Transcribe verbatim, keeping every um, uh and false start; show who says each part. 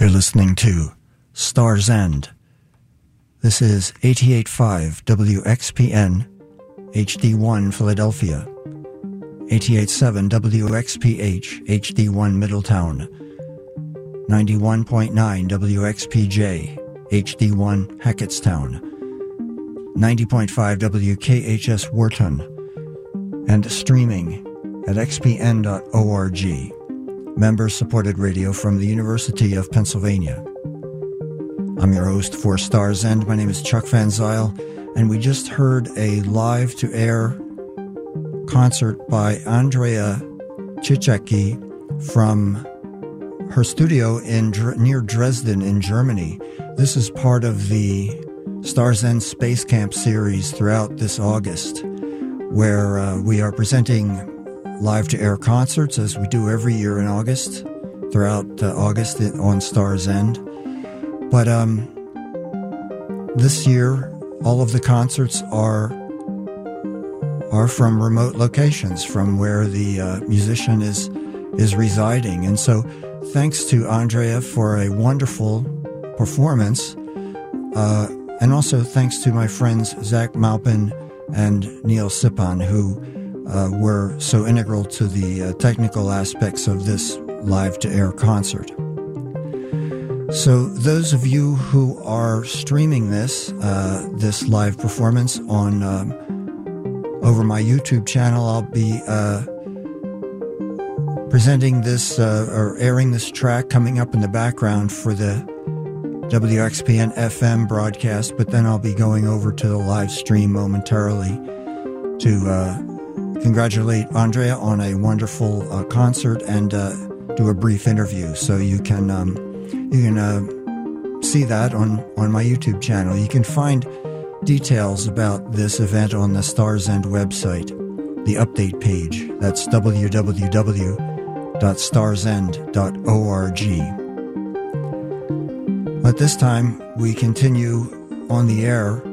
Speaker 1: You're listening to Star's End. This is eighty-eight point five W X P N H D one Philadelphia, eighty-eight point seven W X P H H D one Middletown, ninety-one point nine W X P J H D one Hackettstown, ninety point five W K H S Wharton, and streaming at x p n dot org. Member-supported radio from the University of Pennsylvania. I'm your host for Star's End. My name is Chuck Van Zyl, and we just heard a live-to-air concert by Andrea Cicecki from her studio in near Dresden in Germany. This is part of the Star's End Space Camp series throughout this August, where uh, we are presenting live-to-air concerts, as we do every year in August, throughout uh, August on Star's End. But um, this year, all of the concerts are are from remote locations, from where the uh, musician is is residing. And so, thanks to Andrea for a wonderful performance, uh, and also thanks to my friends Zach Maupin and Neil Sipan, who Uh, were so integral to the uh, technical aspects of this live-to-air concert. So those of you who are streaming this, uh, this live performance on um, over my YouTube channel, I'll be uh, presenting this uh, or airing this track coming up in the background for the W X P N F M broadcast, but then I'll be going over to the live stream momentarily to uh, congratulate Andrea on a wonderful uh, concert and uh, do a brief interview. So you can um, you can uh, see that on, on my YouTube channel. You can find details about this event on the Star's End website, the update page. That's w w w dot stars end dot org. But this time we continue on the air